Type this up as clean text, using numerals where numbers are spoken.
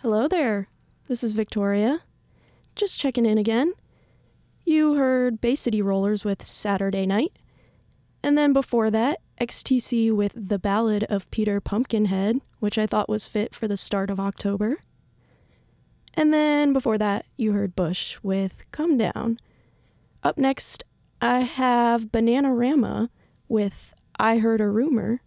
Hello there. This is Victoria. Just checking in again. You heard Bay City Rollers with Saturday Night. And then before that, XTC with The Ballad of Peter Pumpkinhead, which I thought was fit for the start of October. And then before that, you heard Bush with Come Down. Up next, I have Bananarama with I Heard a Rumor.